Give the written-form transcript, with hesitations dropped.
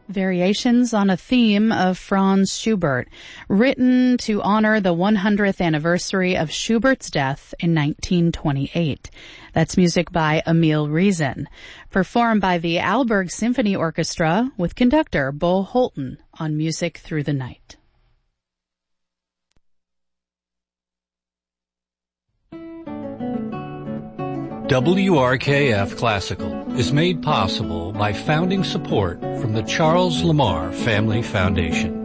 Variations on a theme of Franz Schubert, written to honor the 100th anniversary of Schubert's death in 1928. That's music by Emil Reason, performed by the Aalborg Symphony Orchestra with conductor Bo Holton on Music Through the Night. WRKF Classical is made possible by founding support from the Charles Lamar Family Foundation.